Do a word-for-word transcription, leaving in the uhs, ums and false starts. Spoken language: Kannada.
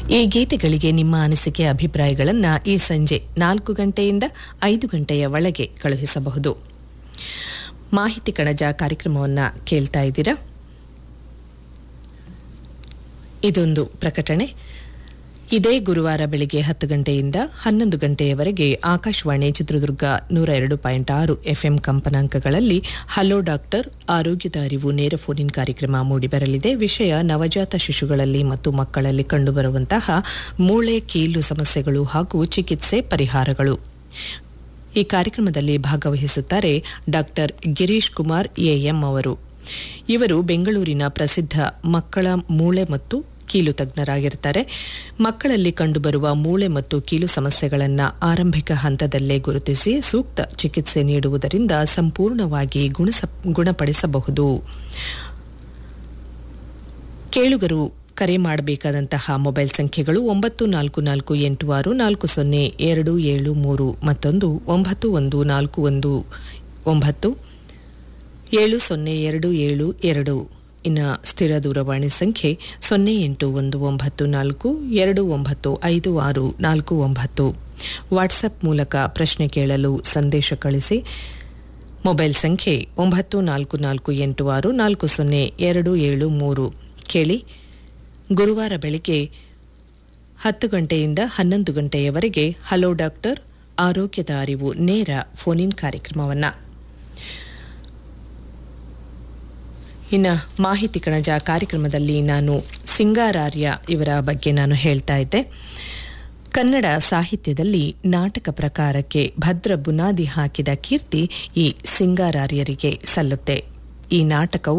ಈ ಗೀತೆಗಳಿಗೆ ನಿಮ್ಮ ಅನಿಸಿಕೆ ಅಭಿಪ್ರಾಯಗಳನ್ನು ಈ ಸಂಜೆ ನಾಲ್ಕು ಗಂಟೆಯಿಂದ ಐದು ಗಂಟೆಯ ಒಳಗೆ ಕಳುಹಿಸಬಹುದು. ಮಾಹಿತಿ ಕಣಜ ಕಾರ್ಯಕ್ರಮವನ್ನು ಕೇಳ್ತಾ ಇದ್ದೀರಾ. ಇದೊಂದು ಪ್ರಕಟಣೆ. ಇದೇ ಗುರುವಾರ ಬೆಳಿಗ್ಗೆ ಹತ್ತು ಗಂಟೆಯಿಂದ ಹನ್ನೊಂದು ಗಂಟೆಯವರೆಗೆ ಆಕಾಶವಾಣಿ ಚಿತ್ರದುರ್ಗ ನೂರ ಎರಡು ಪಾಯಿಂಟ್ ಆರು ಎಫ್ಎಂ ಕಂಪನಾಂಕಗಳಲ್ಲಿ ಹಲೋ ಡಾಕ್ಟರ್ ಆರೋಗ್ಯದ ಅರಿವು ನೇರ ಫೋನ್ ಕಾರ್ಯಕ್ರಮ ಮೂಡಿಬರಲಿದೆ. ವಿಷಯ ನವಜಾತ ಶಿಶುಗಳಲ್ಲಿ ಮತ್ತು ಮಕ್ಕಳಲ್ಲಿ ಕಂಡುಬರುವಂತಹ ಮೂಳೆ ಕೀಲು ಸಮಸ್ಯೆಗಳು ಹಾಗೂ ಚಿಕಿತ್ಸೆ ಪರಿಹಾರಗಳು. ಈ ಕಾರ್ಯಕ್ರಮದಲ್ಲಿ ಭಾಗವಹಿಸುತ್ತಾರೆ ಡಾಕ್ಟರ್ ಗಿರೀಶ್ ಕುಮಾರ್ ಎಎಂ ಅವರು. ಇವರು ಬೆಂಗಳೂರಿನ ಪ್ರಸಿದ್ಧ ಮಕ್ಕಳ ಮೂಳೆ ಮತ್ತು ಕೀಲು ತಜ್ಞರಾಗಿರ್ತಾರೆ. ಮಕ್ಕಳಲ್ಲಿ ಕಂಡುಬರುವ ಮೂಳೆ ಮತ್ತು ಕೀಲು ಸಮಸ್ಯೆಗಳನ್ನು ಆರಂಭಿಕ ಹಂತದಲ್ಲೇ ಗುರುತಿಸಿ ಸೂಕ್ತ ಚಿಕಿತ್ಸೆ ನೀಡುವುದರಿಂದ ಸಂಪೂರ್ಣವಾಗಿ ಗುಣಸ ಗುಣಪಡಿಸಬಹುದು. ಕೇಳುಗರು ಕರೆ ಮಾಡಬೇಕಾದಂತಹ ಮೊಬೈಲ್ ಸಂಖ್ಯೆಗಳು ಒಂಬತ್ತು ನಾಲ್ಕು ನಾಲ್ಕು ಎಂಟು ಆರು ನಾಲ್ಕು ಸೊನ್ನೆ ಎರಡು ಏಳು ಮೂರು, ಮತ್ತೊಂದು ಒಂಬತ್ತು ಒಂದು ನಾಲ್ಕು ಒಂದು ಒಂಬತ್ತು ಏಳು ಸೊನ್ನೆ ಎರಡು ಏಳು ಎರಡು. ಇನ್ನು ಸ್ಥಿರ ದೂರವಾಣಿ ಸಂಖ್ಯೆ ಸೊನ್ನೆ ಎಂಟು ಒಂದು ಒಂಬತ್ತು ನಾಲ್ಕು ಎರಡು ಒಂಬತ್ತು ಐದು ಆರು ನಾಲ್ಕು ಒಂಬತ್ತು. ವಾಟ್ಸಪ್ ಮೂಲಕ ಪ್ರಶ್ನೆ ಕೇಳಲು ಸಂದೇಶ ಕಳಿಸಿ. ಮೊಬೈಲ್ ಸಂಖ್ಯೆ ಒಂಬತ್ತು ನಾಲ್ಕು ನಾಲ್ಕು ಎಂಟು ಆರು ನಾಲ್ಕು ಸೊನ್ನೆ ಎರಡು ಏಳು ಮೂರು. ಕೇಳಿ, ಗುರುವಾರ ಬೆಳಿಗ್ಗೆ ಹತ್ತು ಗಂಟೆಯಿಂದ ಹನ್ನೊಂದು ಗಂಟೆಯವರೆಗೆ ಹಲೋ ಡಾಕ್ಟರ್ ಆರೋಗ್ಯದ ಅರಿವು ನೇರ ಫೋನ್ ಕಾರ್ಯಕ್ರಮವನ್ನು. ಇನ್ನು ಮಾಹಿತಿ ಕಣಜ ಕಾರ್ಯಕ್ರಮದಲ್ಲಿ ನಾನು ಸಿಂಗಾರಾರ್ಯ ಇವರ ಬಗ್ಗೆ ನಾನು ಹೇಳ್ತಾ ಇದ್ದೆ. ಕನ್ನಡ ಸಾಹಿತ್ಯದಲ್ಲಿ ನಾಟಕ ಪ್ರಕಾರಕ್ಕೆ ಭದ್ರ ಬುನಾದಿ ಹಾಕಿದ ಕೀರ್ತಿ ಈ ಸಿಂಗಾರಾರ್ಯರಿಗೆ ಸಲ್ಲುತ್ತೆ. ಈ ನಾಟಕವು